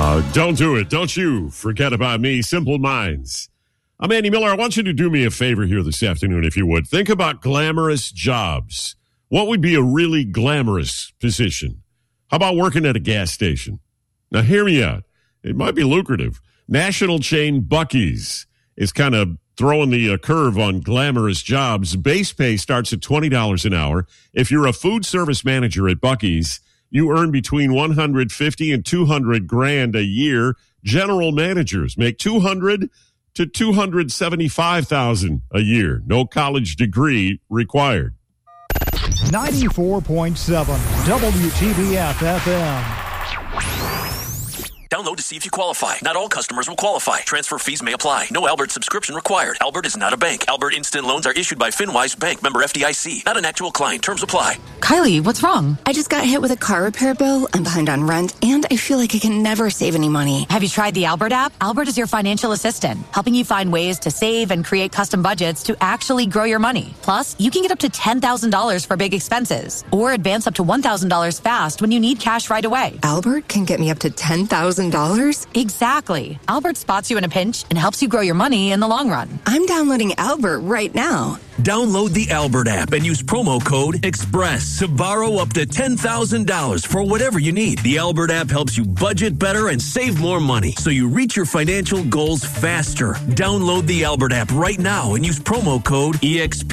Don't do it. Don't you forget about me, Simple Minds. I'm Andy Miller. I want you to do me a favor here this afternoon, if you would. Think about glamorous jobs. What would be a really glamorous position? How about working at a gas station? Now, hear me out. It might be lucrative. National chain Buc-ee's is kind of throwing the curve on glamorous jobs. Base pay starts at $20 an hour. If you're a food service manager at Buc-ee's, you earn between $150 and $200,000 a year. General managers make $200,000 to $275,000 a year. No college degree required. 94.7 WTBF FM. Download to see if you qualify. Not all customers will qualify. Transfer fees may apply. No Albert subscription required. Albert is not a bank. Albert Instant Loans are issued by FinWise Bank, member FDIC. Not an actual client. Terms apply. Kylie, what's wrong? I just got hit with a car repair bill. I'm behind on rent, and I feel like I can never save any money. Have you tried the Albert app? Albert is your financial assistant, helping you find ways to save and create custom budgets to actually grow your money. Plus, you can get up to $10,000 for big expenses, or advance up to $1,000 fast when you need cash right away. Albert can get me up to $10,000? Exactly. Albert spots you in a pinch and helps you grow your money in the long run. I'm downloading Albert right now. Download the Albert app and use promo code EXPRESS to borrow up to $10,000 for whatever you need. The Albert app helps you budget better and save more money so you reach your financial goals faster. Download the Albert app right now and use promo code EXP.